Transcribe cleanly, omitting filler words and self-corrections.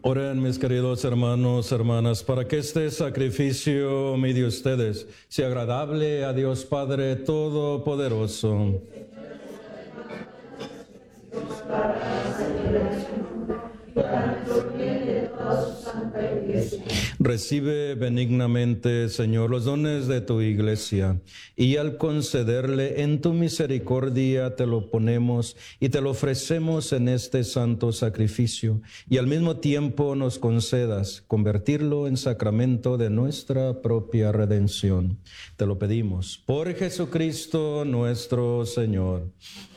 Oren, mis queridos hermanos, hermanas, para que este sacrificio mío de ustedes sea agradable a Dios Padre Todopoderoso. Recibe benignamente, Señor, los dones de tu iglesia, y al concederle en tu misericordia te lo ponemos y te lo ofrecemos en este santo sacrificio, y al mismo tiempo nos concedas convertirlo en sacramento de nuestra propia redención. Te lo pedimos por Jesucristo nuestro Señor.